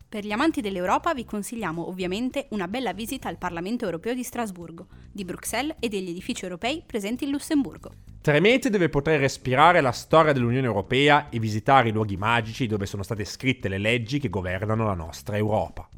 Per gli amanti dell'Europa vi consigliamo ovviamente una bella visita al Parlamento europeo di Strasburgo, di Bruxelles e degli edifici europei presenti in Lussemburgo. 3 mesi dove potrai respirare la storia dell'Unione Europea e visitare i luoghi magici dove sono state scritte le leggi che governano la nostra Europa.